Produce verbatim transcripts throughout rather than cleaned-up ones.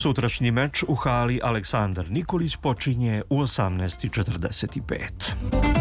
Sutrašnji meč u hali Aleksandar Nikolić počinje u osamnaest četrdeset pet.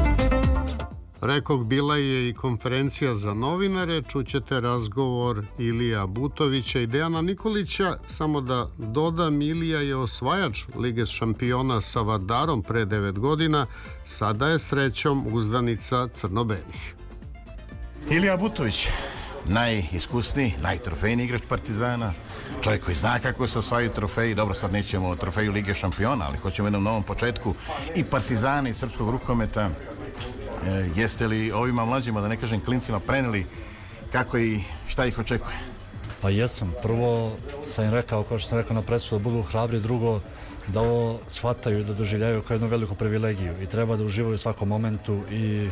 Rekog, bila je i konferencija za novinare, čućete razgovor Ilija Butovića i Dejana Nikolića. Samo da dodam, Ilija je osvajač Lige šampiona sa Vardarom pre devet godina, sada je srećom uzdanica crno-belih. Ilija Butović, najiskusniji, najtrofejniji igrač Partizana, čovjek koji zna kako se osvajaju trofeji. Dobro, sad nećemo o trofeju Lige šampiona, ali hoćemo jednom novom početku i Partizana i srpskog rukometa. E, jeste li ovima mlađima, da ne kažem klincima, preneli kako i šta ih očekuje? Pa jesam. Prvo sam im rekao, kao što sam rekao na predstavu, da budu hrabri. Drugo, da ovo shvataju i da doživljaju kao jednu veliku privilegiju i treba da uživaju u svakom momentu. I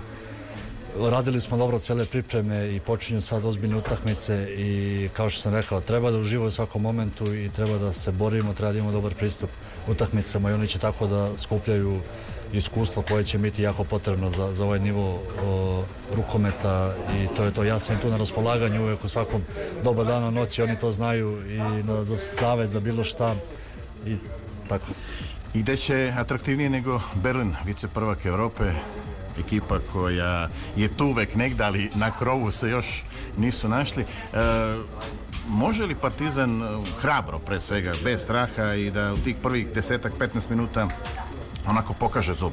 radili smo dobro cele pripreme i počinju sad ozbiljne utakmice i kao što sam rekao, treba da uživaju u svakom momentu i treba da se borimo, treba da imamo dobar pristup utakmicama i oni će tako da skupljaju iskustvo koje će biti jako potrebno za, za ovaj nivo o, rukometa i to je to. Ja sam im tu na raspolaganju uvek u svakom doba dana, noći, oni to znaju i na, za savet, za bilo šta i tako. I gde će atraktivnije nego Berlin, vice prvak Evrope, ekipa koja je tu uvek negda, ali na krovu se još nisu našli. E, može li Partizan hrabro, pre svega, bez straha i da u tih prvih desetak, petnaest minuta onako pokaže zube?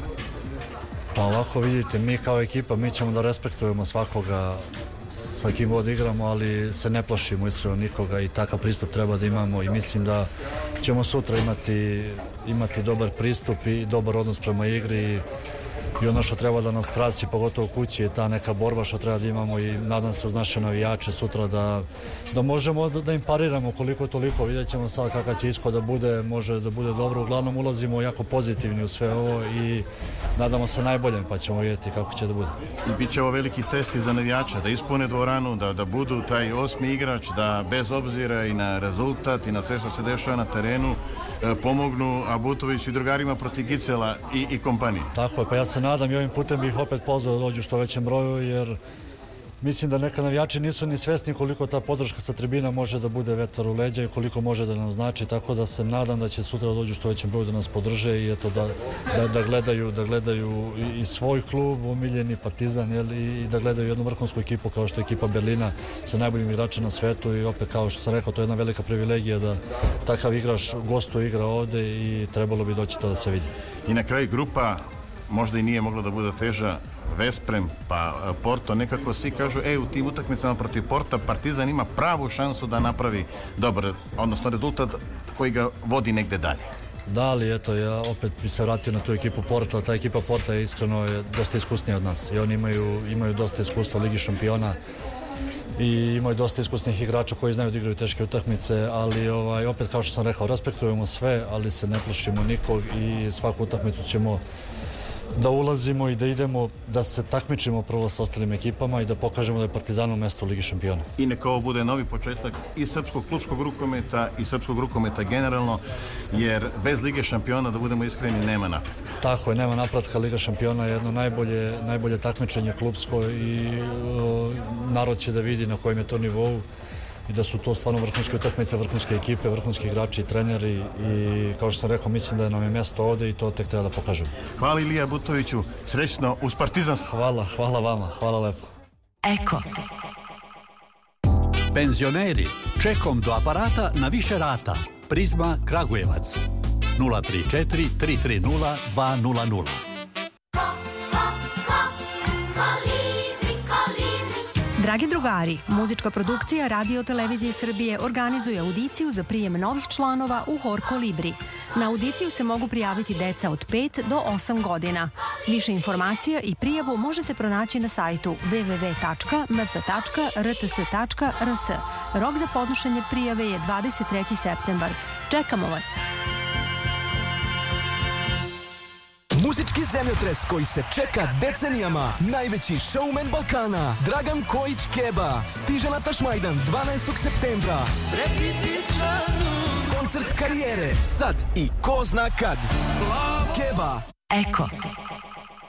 Pa ovako vidite, mi kao ekipa, mi ćemo da respektujemo svakoga sa kim god igramo, ali se ne plašimo iskreno nikoga i takav pristup treba da imamo i mislim da ćemo sutra imati, imati dobar pristup i dobar odnos prema igri i ono što treba da nas krasi, pogotovo kući, je ta neka borba što treba da imamo i nadam se uz naše navijače sutra da, da možemo da, da im pariramo koliko toliko. Vidjet ćemo sad kakav će ishod da bude, može da bude dobro. Uglavnom ulazimo jako pozitivni u sve ovo i nadamo se najboljem, pa ćemo vidjeti kako će da bude. I bit će ovo veliki test i za navijača, da ispune dvoranu, da, da budu taj osmi igrač, da bez obzira i na rezultat i na sve što se dešava na terenu pomognu Abutoviću i drugarima protiv Gicela i, i kompanije. Tako je, pa ja se nadam i ovim putem bih opet pozvao da dođu što većem broju, jer mislim da neka navijači nisu ni svesni koliko ta podrška sa tribina može da bude vetar u leđa i koliko može da nam znači, tako da se nadam da će sutra dođu što većem broju da nas podrže i eto da, da, da gledaju, da gledaju i, i svoj klub, omiljeni Partizan, jel, i da gledaju jednu vrhunsku ekipu kao što je ekipa Berlina sa najboljim igračima na svetu i opet kao što sam rekao, to je jedna velika privilegija da takav igrač gostuje igra ovde i trebalo bi doći to da se vidi. I na kraju grupa možda i nije mogla da bude teža, Vesprem, pa Porto, nekako svi kažu, e, u tim utakmicama protiv Porta Partizan ima pravu šansu da napravi dobar, odnosno rezultat koji ga vodi negde dalje. Da, ali eto, ja opet bi se vratio na tu ekipu Porta. Ta ekipa Porta je iskreno je dosta iskusnija od nas i oni imaju, imaju dosta iskustva u Ligi šampiona i imaju dosta iskusnih igrača koji znaju da igraju teške utakmice, ali ovaj, opet kao što sam rekao, respektujemo sve, ali se ne plašimo nikog i svaku utakmicu ćemo da ulazimo i da idemo, da se takmičimo prvo sa ostalim ekipama i da pokažemo da je Partizanu mesto u Ligi šampiona. I neka ovo bude novi početak i srpskog klubskog rukometa i srpskog rukometa generalno, jer bez Lige šampiona, da budemo iskreni, nema napretka. Tako je, nema napretka. Liga šampiona je jedno najbolje, najbolje takmičenje klubsko i uh, narod će da vidi na kojem je to nivou i da su to stvarno vrhunske utakmice, vrhunske ekipe, vrhunski igrači i treneri i kao što sam rekao, mislim da nam je mesto ovde i to tek treba da pokažemo. Hvala Ilija Butoviću, srećno uz Partizan. Hvala, hvala vama, hvala lepo. Eko. Penzioneri, čekom do aparata na više rata. Prizma Kragujevac. nula tri četiri tri tri nula dva nula nula. Dragi drugari, muzička produkcija Radio Televizije Srbije organizuje audiciju za prijem novih članova u Hor Kolibri. Na audiciju se mogu prijaviti deca od pet do osam godina. Više informacija i prijavu možete pronaći na sajtu w w w tačka m p tačka r t s tačka r s. Rok za podnošenje prijave je dvadeset treći septembar. Čekamo vas! Muzički zemljotres koji se čeka decenijama. Najveći showman Balkana, Dragan Kojić Keba, stiže na Tašmajdan dvanaestog septembra. Koncert karijere, sad i ko zna kad. Keba. Eko.